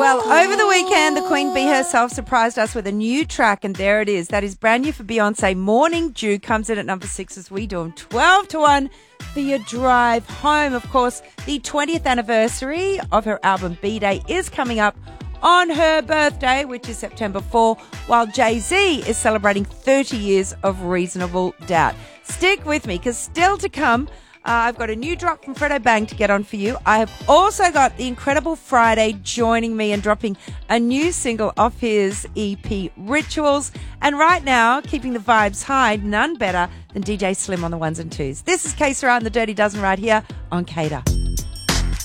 Well, over the weekend, the Queen Bee herself surprised us with a new track, and there it is. That is brand new for Beyonce. Morning Dew comes in at number 6 as we do them 12-1 for your drive home. Of course, the 20th anniversary of her album B-Day is coming up on her birthday, which is September 4, while Jay-Z is celebrating 30 years of Reasonable Doubt. Stick with me, because still to come, I've got a new drop from Fredo Bang to get on for you. I have also got the Incredible Friday joining me and dropping a new single off his EP, Rituals. And right now, keeping the vibes high, none better than DJ Slim on the ones and twos. This is K Sarah and the Dirty Dozen right here on Cater.